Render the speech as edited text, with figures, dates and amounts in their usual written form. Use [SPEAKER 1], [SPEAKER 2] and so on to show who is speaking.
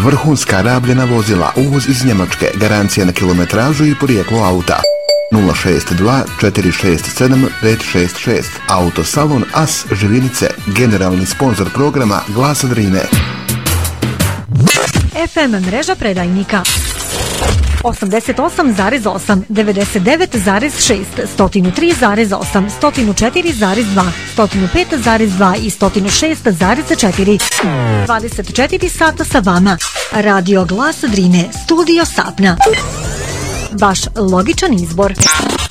[SPEAKER 1] vrhunska rabljena vozila, uvoz iz Njemačke, garancija na kilometražu i porijeklo auta. 062 467 566. Autosalon As Živinice, generalni sponzor programa Glas Drine.
[SPEAKER 2] FM mreža predajnika 88,8, 99,6, 103,8, 104,2, 105,2 i 106,4. 24 sata sa vama. Radio Glas Drine, studio Sapna. Vaš logičan izbor.